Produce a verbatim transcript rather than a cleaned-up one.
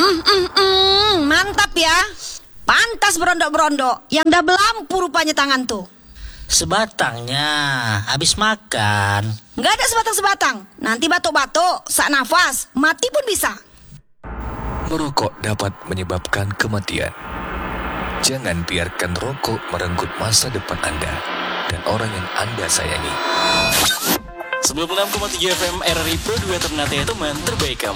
Mm, mm, mm, mantap ya. Pantas berondok-berondok. Yang dah belampu rupanya tangan tuh. Sebatangnya habis makan. Nggak ada sebatang-sebatang. Nanti batuk-batuk, sak nafas, mati pun bisa. Merokok dapat menyebabkan kematian. Jangan biarkan rokok merenggut masa depan Anda dan orang yang Anda sayangi. sembilan puluh enam koma tiga F M R R I Pro dua Ternate teman terbaik kamu.